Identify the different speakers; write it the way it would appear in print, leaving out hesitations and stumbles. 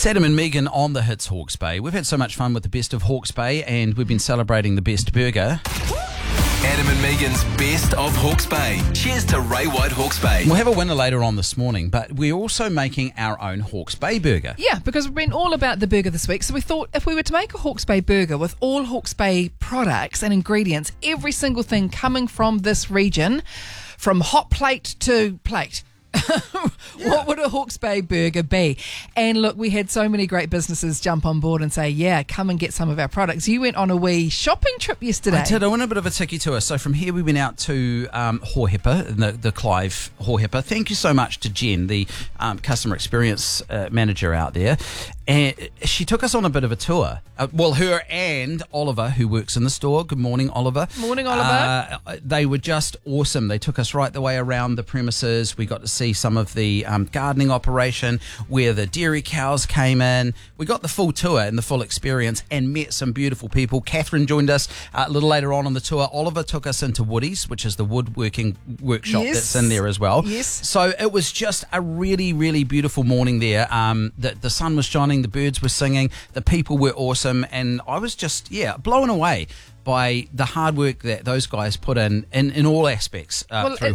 Speaker 1: It's Adam and Megan on the Hits Hawke's Bay. We've had so much fun with the best of Hawke's Bay, and we've been celebrating the best burger.
Speaker 2: Adam and Megan's Best of Hawke's Bay. Cheers to Ray White Hawke's Bay.
Speaker 1: We'll have a winner later on this morning, but we're also making our own Hawke's Bay burger.
Speaker 3: Yeah, because we've been all about the burger this week, so we thought if we were to make a Hawke's Bay burger with all Hawke's Bay products and ingredients, every single thing coming from this region, from hot plate to plate, what would a Hawke's Bay burger be? And look, we had so many great businesses jump on board and say, yeah, come and get some of our products. You went on a wee shopping trip yesterday.
Speaker 1: I did. I went a bit of a tiki tour. So from here we went out to Hohepa, the Clive Hohepa. Thank you so much to Jen, the customer experience manager out there. And she took us on a bit of a tour. Her and Oliver, who works in the store. Good morning, Oliver.
Speaker 3: Morning, Oliver.
Speaker 1: They were just awesome. They took us right the way around the premises. We got to see some of the gardening operation where the dairy cows came in. We got the full tour and the full experience and met some beautiful people. Catherine joined us a little later on the tour. Oliver took us into Woody's, which is the woodworking workshop that's in there as well.
Speaker 3: Yes.
Speaker 1: So it was just a really, really beautiful morning there. The sun was shining, the birds were singing, the people were awesome, and I was just, blown away by the hard work that those guys put in all aspects through